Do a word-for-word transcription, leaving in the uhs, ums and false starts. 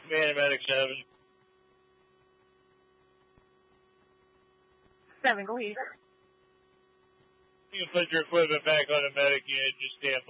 Man, medic seven. Seven, go ahead. You can put your equipment back on the medic unit. Just stand by.